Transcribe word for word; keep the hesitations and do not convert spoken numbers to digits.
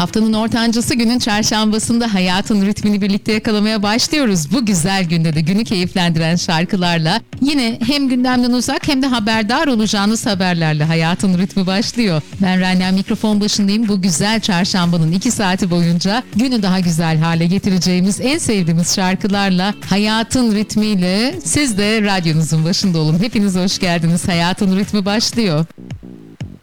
Haftanın ortancası günün çarşambasında hayatın ritmini birlikte yakalamaya başlıyoruz. Bu güzel günde de günü keyiflendiren şarkılarla yine hem gündemden uzak hem de haberdar olacağınız haberlerle hayatın ritmi başlıyor. Ben Rania, mikrofon başındayım. Bu güzel çarşambanın iki saati boyunca günü daha güzel hale getireceğimiz en sevdiğimiz şarkılarla hayatın ritmiyle siz de radyonuzun başında olun. Hepiniz hoş geldiniz. Hayatın ritmi başlıyor.